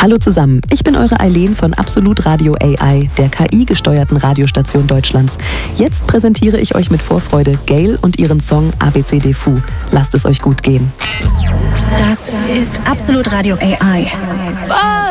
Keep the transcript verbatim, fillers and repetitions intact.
Hallo zusammen, ich bin eure Eileen von Absolut Radio A I, der K I-gesteuerten Radiostation Deutschlands. Jetzt präsentiere ich euch mit Vorfreude Gayle und ihren Song A B C D Fu. Lasst es euch gut gehen. Das ist Absolut Radio A I.